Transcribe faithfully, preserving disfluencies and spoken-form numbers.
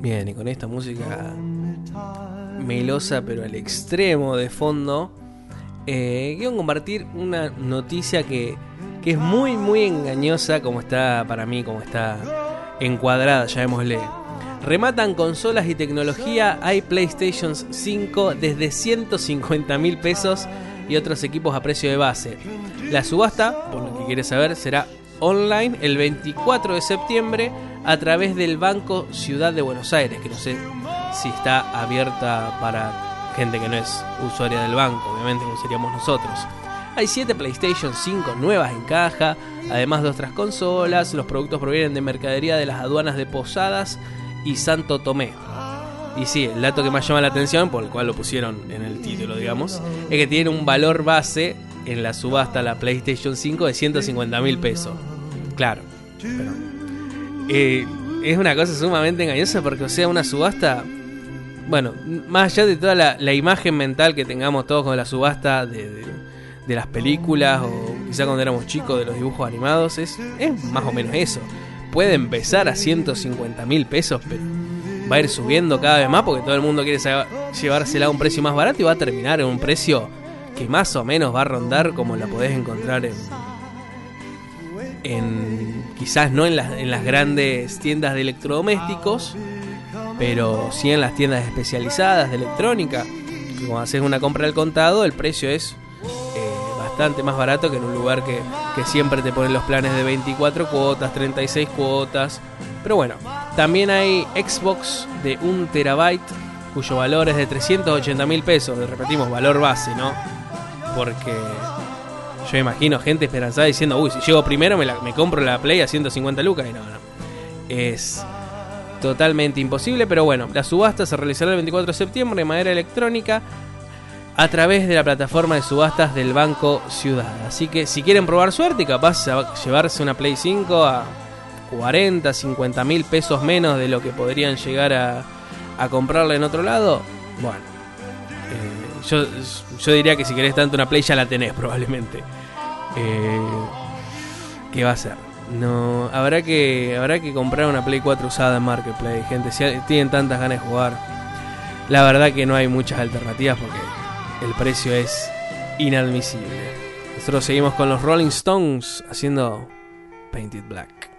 Bien, y con esta música melosa pero al extremo de fondo, eh, quiero compartir una noticia que, que es muy muy engañosa como está para mí, como está encuadrada, llamémosle. Rematan consolas y tecnología, hay PlayStation cinco desde ciento cincuenta mil pesos y otros equipos a precio de base. La subasta, por lo que quieres saber, será online el veinticuatro de septiembre a través del Banco Ciudad de Buenos Aires, que no sé si está abierta para gente que no es usuaria del banco, obviamente, como seríamos nosotros. Hay siete PlayStation cinco nuevas en caja, además de otras consolas. Los productos provienen de mercadería de las aduanas de Posadas y Santo Tomé. Y sí, el dato que más llama la atención, por el cual lo pusieron en el título, digamos, es que tiene un valor base en la subasta la PlayStation cinco de ciento cincuenta mil pesos. Claro, pero eh, es una cosa sumamente engañosa porque, o sea, una subasta, bueno, más allá de toda la, la imagen mental que tengamos todos con la subasta de, de, de las películas o quizá cuando éramos chicos de los dibujos animados, es, es más o menos eso. Puede empezar a ciento cincuenta mil pesos, pero va a ir subiendo cada vez más porque todo el mundo quiere llevársela a un precio más barato y va a terminar en un precio que más o menos va a rondar como la podés encontrar en, en quizás no en las, en las grandes tiendas de electrodomésticos, pero sí en las tiendas especializadas de electrónica, que cuando haces una compra al contado el precio es eh, bastante más barato que en un lugar que, que siempre te ponen los planes de veinticuatro cuotas, treinta y seis cuotas. Pero bueno, también hay Xbox de un terabyte cuyo valor es de trescientos ochenta mil pesos. Repetimos, valor base, ¿no? Porque yo imagino gente esperanzada diciendo, uy, si llego primero me, la, me compro la Play a ciento cincuenta lucas. Y no, no. Es totalmente imposible, pero bueno, la subasta se realizará el veinticuatro de septiembre de manera electrónica a través de la plataforma de subastas del Banco Ciudad. Así que si quieren probar suerte y capaz llevarse una Play cinco a cuarenta, cincuenta mil pesos menos de lo que podrían llegar a, a comprarla en otro lado, bueno, eh, yo, yo diría que si querés tanto una Play ya la tenés probablemente. Eh, ¿Qué va a ser? No, habrá que habrá que comprar una Play cuatro usada en Marketplace, gente. Si tienen tantas ganas de jugar, la verdad que no hay muchas alternativas porque el precio es inadmisible. Nosotros seguimos con los Rolling Stones haciendo Painted Black.